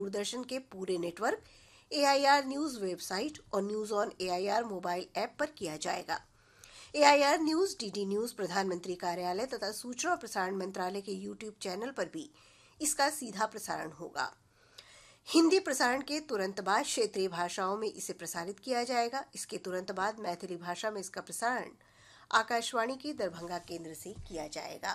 दूरदर्शन के पूरे network, AIR news website और news on AIR mobile app पर किया जाएगा। AIR न्यूज, DD न्यूज, प्रधानमंत्री कार्यालय तथा सूचना और प्रसारण मंत्रालय के YouTube चैनल पर भी इसका सीधा प्रसारण होगा। हिंदी प्रसारण के तुरंत बाद क्षेत्रीय भाषाओं में इसे प्रसारित किया जाएगा। इसके तुरंत बाद मैथिली भाषा में इसका प्रसारण आकाशवाणी के दरभंगा केंद्र से किया जाएगा।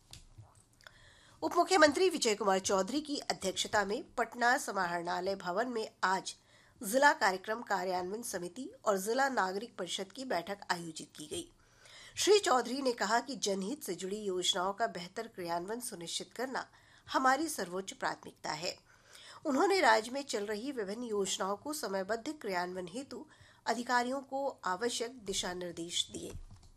उप मुख्यमंत्री विजय कुमार चौधरी की अध्यक्षता में पटना समाहरणालय भवन में आज जिला कार्यक्रम कार्यान्वयन समिति और जिला नागरिक परिषद की बैठक आयोजित की गई। श्री चौधरी ने कहा कि जनहित से जुड़ी योजनाओं का बेहतर क्रियान्वयन सुनिश्चित करना हमारी सर्वोच्च प्राथमिकता है। उन्होंने राज्य में चल रही विभिन्न योजनाओं को समयबद्ध क्रियान्वयन हेतु अधिकारियों को आवश्यक दिशा निर्देश दिए।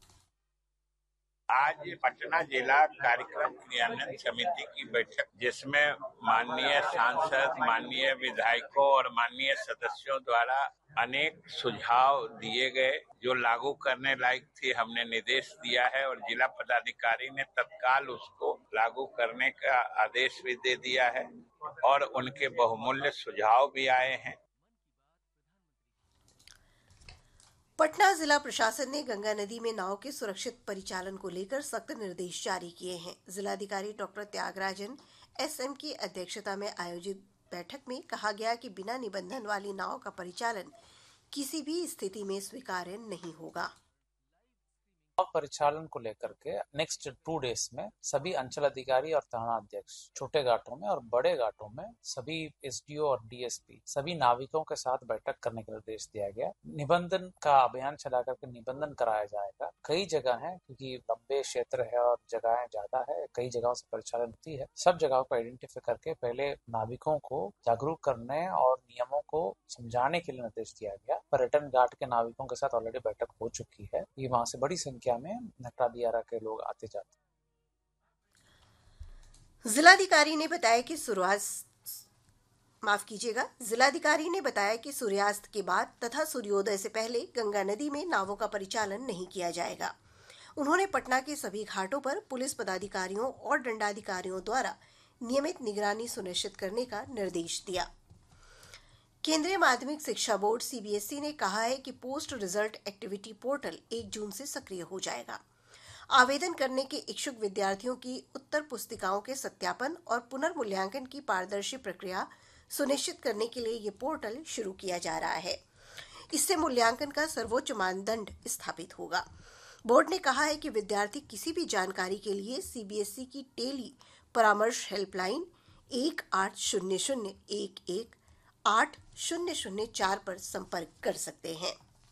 आज पटना जिला कार्यक्रम क्रियान्वयन समिति की बैठक, जिसमें माननीय सांसद, माननीय विधायकों और माननीय सदस्यों द्वारा अनेक सुझाव दिए गए, जो लागू करने लायक थे, हमने निर्देश दिया है और जिला पदाधिकारी ने तत्काल उसको लागू करने का आदेश भी दे दिया है और उनके बहुमूल्य सुझाव भी आए हैं। पटना जिला प्रशासन ने गंगा नदी में नाव के सुरक्षित परिचालन को लेकर सख्त निर्देश जारी किए हैं। जिलाधिकारी डॉक्टर त्यागराजन SM की अध्यक्षता में आयोजित बैठक में कहा गया कि बिना निबंधन वाली नाव का परिचालन किसी भी स्थिति में स्वीकार्य नहीं होगा। परिचालन को लेकर के नेक्स्ट 2 डेज में सभी अंचल अधिकारी और थाना अध्यक्ष छोटे घाटों में और बड़े घाटों में सभी SDO और DSP सभी नाविकों के साथ बैठक करने का निर्देश दिया गया। निबंधन का अभियान चला करके निबंधन कराया जाएगा। कई जगह है, क्योंकि लंबे क्षेत्र है और जगहें ज्यादा है, कई जगहों से परिचालन होती है। सब जगहों को आइडेंटिफाई करके पहले नाविकों को जागरूक करने और नियमों को समझाने के लिए निर्देश दिया गया। पर्यटन घाट के नाविकों के साथ ऑलरेडी बैठक हो चुकी है। ये वहां से बड़ी संख्या में नकटा दियारा के लोग आते जाते। जिलाधिकारी ने बताया कि सूर्यास्त के बाद तथा सूर्योदय से पहले गंगा नदी में नावों का परिचालन नहीं किया जाएगा। उन्होंने पटना के सभी घाटों पर पुलिस पदाधिकारियों और दंडाधिकारियों द्वारा नियमित निगरानी सुनिश्चित करने का निर्देश दिया। केंद्रीय माध्यमिक शिक्षा बोर्ड CBSE ने कहा है कि पोस्ट रिजल्ट एक्टिविटी पोर्टल 1 जून से सक्रिय हो जाएगा। आवेदन करने के इच्छुक विद्यार्थियों की उत्तर पुस्तिकाओं के सत्यापन और पुनर्मूल्यांकन की पारदर्शी प्रक्रिया सुनिश्चित करने के लिए ये पोर्टल शुरू किया जा रहा है। इससे मूल्यांकन का सर्वोच्च मानदंड स्थापित होगा। बोर्ड ने कहा है कि विद्यार्थी किसी भी जानकारी के लिए CBSE की टेली परामर्श हेल्पलाइन 1800118004 पर संपर्क कर सकते हैं।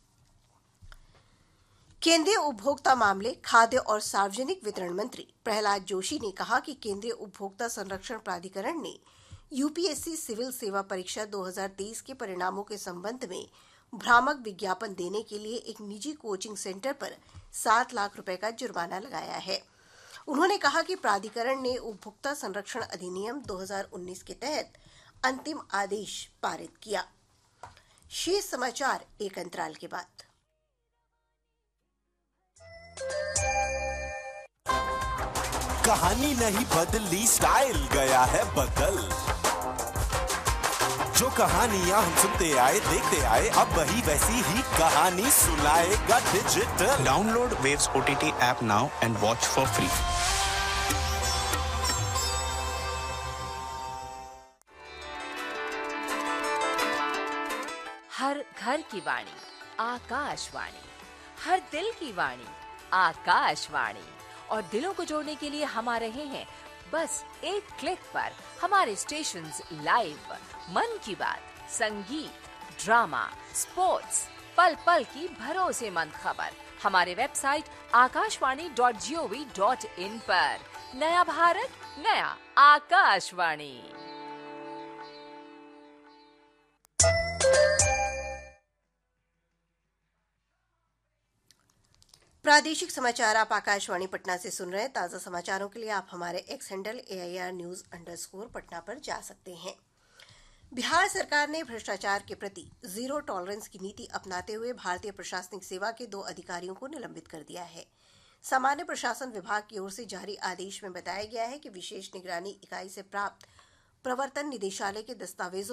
केंद्रीय उपभोक्ता मामले, खाद्य और सार्वजनिक वितरण मंत्री प्रहलाद जोशी ने कहा कि केंद्रीय उपभोक्ता संरक्षण प्राधिकरण ने UPSC सिविल सेवा परीक्षा 2023 के परिणामों के संबंध में भ्रामक विज्ञापन देने के लिए एक निजी कोचिंग सेंटर पर 7 लाख रुपए का जुर्माना लगाया है। उन्होंने कहा कि प्राधिकरण ने उपभोक्ता संरक्षण अधिनियम 2019 के तहत अंतिम आदेश पारित किया। शेष समाचार एक अंतराल के बाद। कहानी नहीं बदली, स्टाइल गया है बदल। जो कहानियां हम सुनते आए, देखते आए, अब वही वैसी ही कहानी सुनाएगा digital. Download waves OTT app now and watch for free. हर घर की वाणी आकाशवाणी, हर दिल की वाणी आकाशवाणी। और दिलों को जोड़ने के लिए हम आ रहे हैं बस एक क्लिक पर। हमारे स्टेशंस लाइव, मन की बात, संगीत, ड्रामा, स्पोर्ट्स, पल पल की भरोसेमंद खबर हमारे वेबसाइट akashwani.gov.in पर। नया भारत, नया आकाशवाणी। प्रादेशिक समाचार आप आकाशवाणी पटना से सुन रहे हैं। ताज़ा समाचारों के लिए आप हमारे एक्स हैंडल AIR_News_पटना पर जा सकते हैं। बिहार सरकार ने भ्रष्टाचार के प्रति जीरो टॉलरेंस की नीति अपनाते हुए भारतीय प्रशासनिक सेवा के 2 अधिकारियों को निलंबित कर दिया है। सामान्य प्रशासन विभाग की ओर से जारी आदेश में बताया गया है कि विशेष निगरानी इकाई से प्राप्त प्रवर्तन निदेशालय के दस्तावेजों